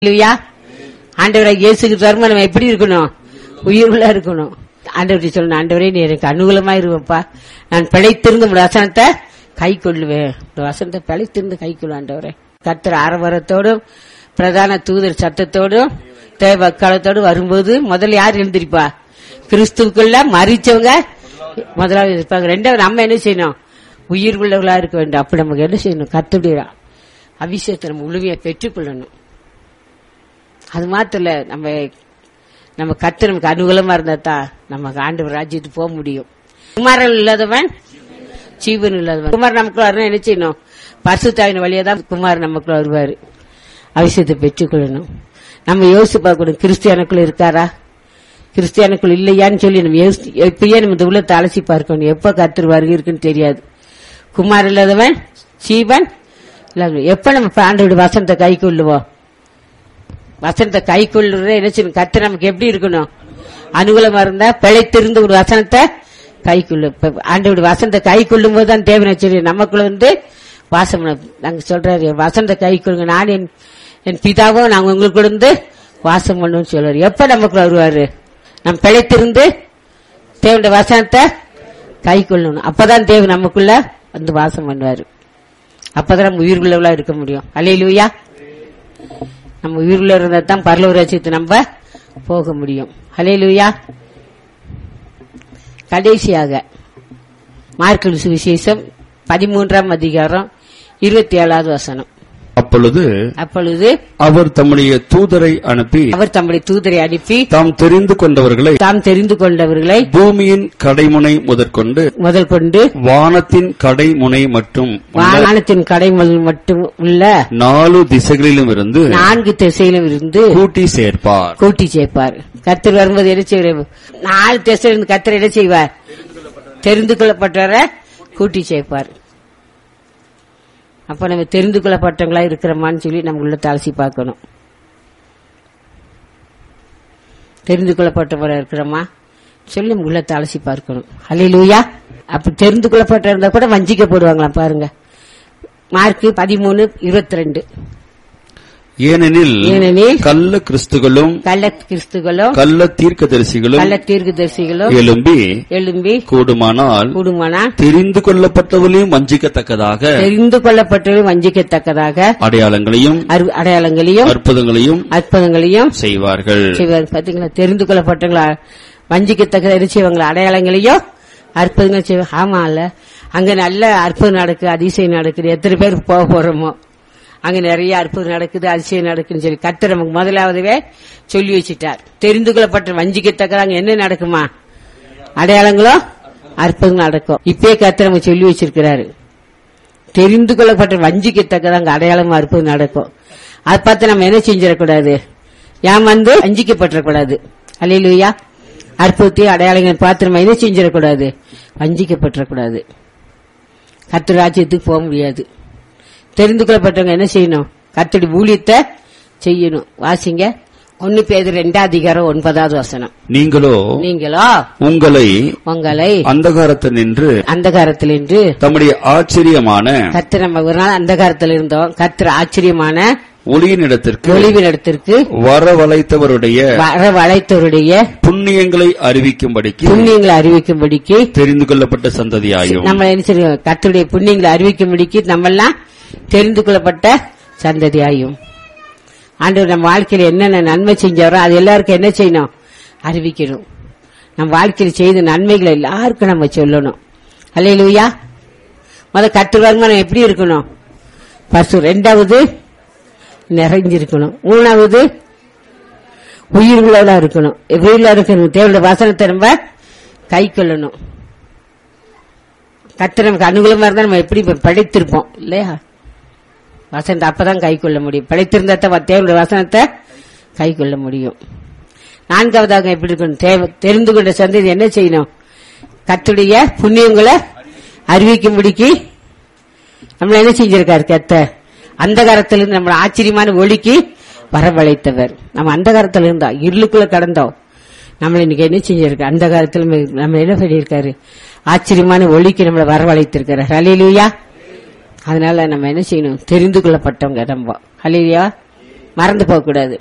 இல்லையா? ஆண்டவரை இயேசுக்கு தருமா நம்ம எப்படி இருக்கணும்? உயிர்ல இருக்கணும். ஆண்டவரை சொல்லணும், ஆண்டவரே நீ எனக்கு அனுகூலமா இருப்பா, நான் பிழைத்திருந்து உங்க வசனத்தை கை கொள்ளுவேன். வசனத்தை பிழைத்திருந்து கை கொள்ளும் ஆண்டவரே. கர்த்தர் ஆரவாரத்தோடும் பிரதான தூதர் சத்தத்தோடும் தேவக்காலத்தோடு வரும்போது முதல்ல யார் எழுந்திருப்பா? கிறிஸ்துக்குள்ள மறிச்சவங்க முதலாவது இருப்பாங்க. ரெண்டாவது நம்ம என்ன செய்யணும்? உயிர் உள்ளவர்களா இருக்க வேண்டும். அப்படி நமக்கு என்ன செய்யணும்? கர்த்தருடைய அபிஷேகத்தை நம்ம முழுமையா பெற்றுக்கொள்ளணும். அது மாத்திரம் இல்ல, நம்ம கர்த்தர் நமக்கு அனுகூலமா இருந்தா தான் நம்ம ஆண்டவர் ராஜ்யத்துக்கு போக முடியும். குமாரன் இல்லாதவன் ஜீவன் இல்லாதவன். குமார் நமக்குள்ள வரணும், என்ன செய்யணும்? பரிசுத்தாவின் வழியா தான் குமார் நமக்குள்ள வருவாரு. அபிஷேகத்தை பெற்றுக்கொள்ளணும். நம்ம யோசிச்சு பார்க்கணும், கிறிஸ்டியானுக்குள்ள இருக்காரா, கிறிஸ்டியானுக்குள்ள இல்லையான்னு சொல்லி நம்ம எப்பயே நம்ம இந்த உள்ளத்தை அலசி பார்க்கணும். எப்ப கர்த்தர் வருகை இருக்குன்னு தெரியாது. குமார் இல்லாதவன் ஜீவன் இல்லாதவன். எப்ப நம்ம ஆண்டவருடைய வசனத்தை கை கொள்ளுவோம்? வசனத்தை கை கொள்ளுறத என்ன செய்யணும்? கர்த்தர் நமக்கு எப்படி இருக்கணும்? அனுகூலமா இருந்தா பிழைத்திருந்து ஒரு வசனத்தை கை கொள்ளு. ஆண்டவருடைய வசனத்தை கை கொள்ளும் போதுதான் தேவனை சொல்லி நமக்குள்ள வாசம். நாங்க சொல்றாரு, வசனத்தை கை கொள்ளுங்க, நான் என் பிதாவோ நாங்க உங்களுக்கு இருந்து வாசம் பண்ணுவோம் சொல்றாரு. எப்ப நமக்குள்ள வருவாரு? நம்ம பிழைத்திருந்து தேவனுடைய வசனத்தை கை கொள்ளணும். அப்பதான் தேவன் நமக்குள்ள வந்து வாசம் பண்ணுவாரு. அப்பதான் நம்ம உயிர்குள்ளவளா இருக்க முடியும். அல்லேலூயா. நம்ம உயிர்ல இருந்தா தான் பரலோக ராஜ்யத்துக்கு நம்ம போக முடியும். அல்லேலூயா. கடைசியாக மார்க்கு சுவிசேஷம் 13ஆம் அதிகாரம் 27வது வசனம். அப்பொழுது அவர் தம்முடைய தூதரை அனுப்பி தாம் தெரிந்து கொண்டவர்களை பூமியின் கடைமுனை முதற்கொண்டு வானத்தின் கடைமுனை மட்டும் உள்ள 4 திசைகளிலும் இருந்து கூட்டி சேர்ப்பார். கர்த்தர் வரும்போது என்ன செய்வார்? 4 திசையிலிருந்து கர்த்தர் என்ன செய்வார்? தெரிந்து கொள்ளப்பட்டவரை கூட்டி சேர்ப்பார். அப்ப நம்ம தெரிந்து கொள்ளப்பட்டவங்களா இருக்கிறோமான்னு சொல்லி நம்ம உள்ள அலசி பார்க்கணும். தெரிந்து கொள்ளப்பட்டவரா இருக்கிறோமா சொல்லி நம்ம உள்ள அலசி பார்க்கணும். அல்லேலூயா. அப்ப தெரிந்து கொள்ளப்பட்ட இருந்தா கூட வஞ்சிக்கப்படுவாங்களாம். பாருங்க, மார்க்கு 13:22. ஏனெனில் கள்ள கிறிஸ்துகளும் கள்ள தீர்க்கதரிசிகளும் எழும்பி கூடுமானால் தெரிந்து கொள்ளப்பட்டவர்களையும் வஞ்சிக்கத்தக்கதாக அடையாளங்களையும் அற்புதங்களையும் செய்வார்கள். பாத்தீங்களா? தெரிந்து கொள்ளப்பட்டவங்களா வஞ்சிக்கத்தக்க செய்வாங்களா? அடையாளங்களையும் அற்புதங்கள் செய்வாங்க. ஆமா இல்ல, அங்க நல்ல அற்புதம் நடக்குது, அதிசயம் நடக்குது. எத்தனை பேர் போக போறோமோ அங்க நிறைய அற்புதம் நடக்குது, அதிசயம் நடக்குன்னு சொல்லி கர்த்தர் நமக்கு முதலாவதுவே சொல்லி வச்சுட்டார். தெரிந்து கொள்ளப்பட்ட வஞ்சிக்கத்தக்க அங்க என்ன நடக்குமா? அடையாளங்களும் அற்புதம் நடக்கும். இப்பயே கர்த்தர் நமக்கு சொல்லி வச்சிருக்கிறாரு. தெரிந்து கொள்ளப்பட்ட வஞ்சிக்கத்தக்க அங்க அடையாளமும் அற்புதம் நடக்கும். அதை பார்த்து நம்ம என்ன செஞ்சிடக்கூடாது? வஞ்சிக்கப்பட்டிடக்கூடாது. அல்லேலூயா. அற்புதத்தை அடையாளங்கள் பார்த்து நம்ம என்ன செஞ்சிடக்கூடாது? வஞ்சிக்கப்பட்டிடக்கூடாது. கர்த்தர் ராஜ்யத்துக்கு போக முடியாது. தெரிந்து கொள்ளப்பட்டவங்க என்ன செய்யணும்? கர்த்தருடைய ஊழியத்தை செய்யணும். வாசிங்க 1 பேதுரு 2ஆம் அதிகாரம் 9வது வசனம். நீங்களோ உங்களை அந்தகாரத்தில் நின்று தம்முடைய ஆச்சரியமான கர்த்தர், நம்ம ஒரு நாள் அந்தகாரத்தில் இருந்தோம், கர்த்தர் ஆச்சரியமான ஒளிவினிடத்திற்கு வரவழைத்தவருடைய புண்ணியங்களை அறிவிக்கும்படிக்கு தெரிந்து கொள்ளப்பட்ட சந்ததியாயும். நம்ம என்ன செய்யணும்? கர்த்தருடைய புண்ணியங்களை அறிவிக்கும்படிக்கு நம்மெல்லாம் தெரிந்து கொள்ளப்பட்ட சந்ததியாயும். ஆண்டவர் நம்ம வாழ்க்கையில என்னென்ன நன்மை செஞ்சாரோ அது எல்லாருக்கும் என்ன செய்யணும்? அறிவிக்கணும். நம்ம வாழ்க்கையில் செய்த நன்மைகளை எல்லாருக்கும் நம்ம சொல்லணும். அல்லேலூயா. கர்த்தர் வருமானம் எப்படி இருக்கணும்? பசு. 2வது நிறைஞ்சிருக்கணும். 3வது உயிர்களோட இருக்கணும். உயிரில் இருக்கணும். தேவனுடைய வசனத்தை நம்ம கை கொள்ளணும். கர்த்தர் நமக்கு அனுகூலமா இருந்தா நம்ம எப்படி படைத்திருப்போம் இல்லையா? வசனத்தை அப்பதான் கை கொள்ள முடியும். படைத்திருந்தா தேவனுடைய வசனத்தை கை கொள்ள முடியும். 4வதாக எப்படி இருக்கணும்? தெரிந்து கொண்ட சந்ததி என்ன செய்யணும்? கர்த்தருடைய புண்ணியங்களை அறிவிக்கும்படிக்கு நம்மள என்ன செஞ்சிருக்காரு? கர்த்தர் அந்தகாரத்திலிருந்து நம்ம ஆச்சரியமான ஒளிக்கு வரவழைத்தவர். நம்ம அந்தகாரத்தில் இருந்தோம், இருளுக்குள்ள கடந்தோம். நம்மள இன்னைக்கு என்ன செஞ்சிருக்க? அந்தகாரத்தில் நம்ம என்ன பண்ணிருக்காரு? ஆச்சரியமான ஒளிக்கு நம்மளை வரவழைத்திருக்கிறார். அல்லேலூயா. அதனால நம்ம என்ன செய்யணும்? தெரிந்து கொள்ளப்பட்டவங்க நம்ம. அல்லேலூயா. மறந்து போக கூடாது.